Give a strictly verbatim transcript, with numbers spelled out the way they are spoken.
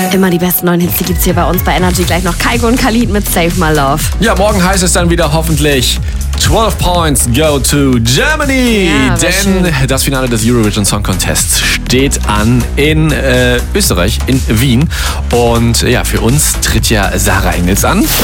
Immer die besten neuen Hits, die gibt's hier bei uns bei Energy. Gleich noch Kygo und Khalid mit Save My Love. Ja, morgen heißt es dann wieder hoffentlich zwölf Points go to Germany. Ja, denn schön. das Finale des Eurovision Song Contests steht an in äh, Österreich, in Wien. Und ja, für uns tritt ja Sarah Engels an.